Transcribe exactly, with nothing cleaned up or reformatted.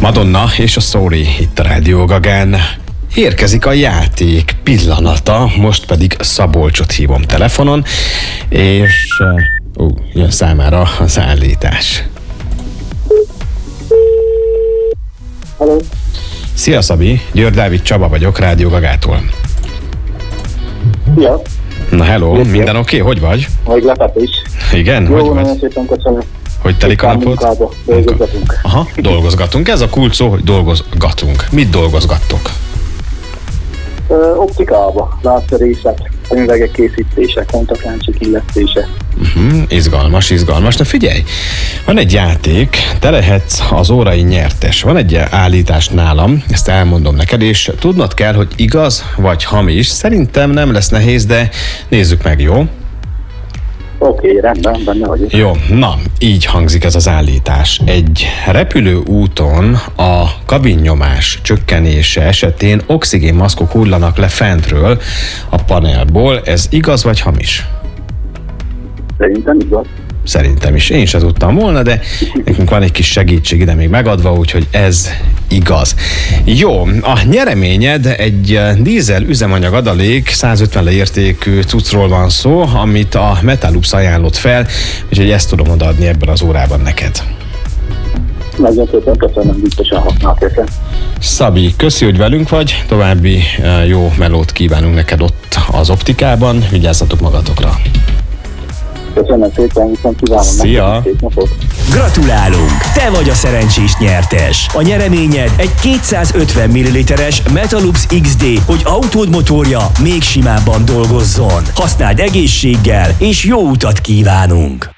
Madonna és a Sorry itt a Rádió Gagán. Érkezik a játék pillanata, most pedig Szabolcsot hívom telefonon, és uh, uh, jön számára az állítás. Hello. Szia Szabi, Győr Dávid Csaba vagyok, Rádió Gagától. Szia. Na hello, minden oké? Okay? Hogy vagy? Meglepetés. Igen, Jó, hogy vagy? nagyon szépen köszönöm. Hogy telik a napod? Munkába dolgozgatunk. Aha, dolgozgatunk. Ez a kulcs szó, hogy dolgozgatunk. Mit dolgozgattok? Ö, optikába, lászerések, könyvegek készítése, kontaktlencsik illesztése. Uh-huh, izgalmas, izgalmas. Na figyelj, van egy játék, te lehetsz az órai nyertes. Van egy állítás nálam, ezt elmondom neked, és tudnod kell, hogy igaz vagy hamis. Szerintem nem lesz nehéz, de nézzük meg, jó? Oké, okay, rendben, benne vagyok. Jó, na, így hangzik ez az állítás. Egy repülő úton a kabinnyomás csökkenése esetén oxigénmaszkok hullanak le fentről a panelból. Ez igaz vagy hamis? Szerintem igaz. Szerintem is. Én sem tudtam volna, de nekünk van egy kis segítség ide még megadva, úgyhogy ez igaz. Jó, a nyereményed egy dízel üzemanyag adalék, százötven leértékű cuccról van szó, amit a Metalux ajánlott fel, úgyhogy ezt tudom odaadni ebben az órában neked. Nagyon szépen köszönöm, biztosan használok őket. Szabi, köszi, hogy velünk vagy, további jó melót kívánunk neked ott az optikában, vigyázzatok magatokra. Köszönöm szépen, viszont kívánom. Szia! Szép napot. Gratulálunk! Te vagy a szerencsés nyertes! A nyereményed egy kétszázötven milliliteres Metalux iksz dé, hogy autód motorja még simábban dolgozzon. Használd egészséggel, és jó utat kívánunk!